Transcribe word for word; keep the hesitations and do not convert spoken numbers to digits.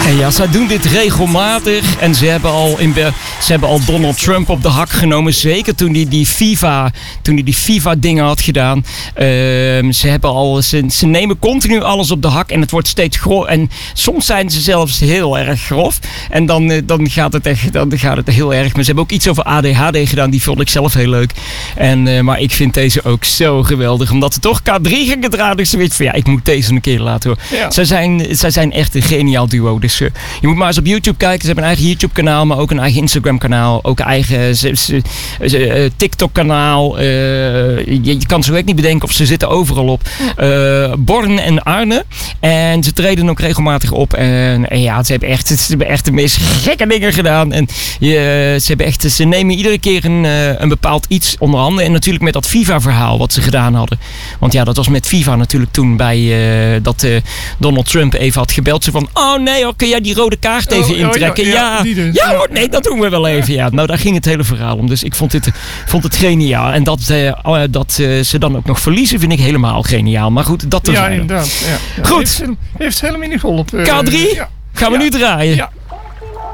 En ja, zij doen dit regelmatig. En ze hebben al, in Be- ze hebben al Donald Trump op de hak genomen. Zeker toen hij die FIFA, toen hij die FIFA dingen had gedaan. Uh, ze, hebben al, ze, ze nemen continu alles op de hak. En het wordt steeds grof. En soms zijn ze zelfs heel erg grof. En dan, uh, dan, gaat het echt, dan gaat het heel erg. Maar ze hebben ook iets over A D H D gedaan. Die vond ik zelf heel leuk. En, uh, maar ik vind deze ook zo geweldig. Omdat ze toch K drie gaan gedragen. Dus weet van ja, ik moet deze een keer laten horen. Ja. Zij, zijn, zij zijn echt een geniaal duo. Dus uh, je moet maar eens op YouTube kijken. Ze hebben een eigen YouTube kanaal. Maar ook een eigen Instagram kanaal. Ook een eigen ze, ze, ze, uh, TikTok kanaal. Uh, je, je kan zo ook niet bedenken of ze zitten overal op. Uh, Born en Arne. En ze treden ook regelmatig op. En, en ja, ze hebben, echt, ze hebben echt de meest gekke dingen gedaan. En uh, ze, hebben echt, ze nemen iedere keer een, uh, een bepaald iets onder handen. En natuurlijk met dat FIFA-verhaal wat ze gedaan hadden. Want ja, dat was met FIFA natuurlijk toen bij uh, dat uh, Donald Trump even had gebeld. Ze van, oh nee hoor, kun jij die rode kaart even oh, intrekken? Oh, ja, ja, ja, dus. ja hoor, nee, dat doen we wel even. Ja. Nou, daar ging het hele verhaal om. Dus ik vond het, vond het geniaal. En dat, uh, dat uh, ze dan ook nog verliezen, vind ik helemaal geniaal. Maar goed, dat te ja, zijn. Inderdaad. Ja, ja. Goed. Heeft, heeft helemaal niet geholpen. K drie, ja. gaan we ja. nu draaien. Ja.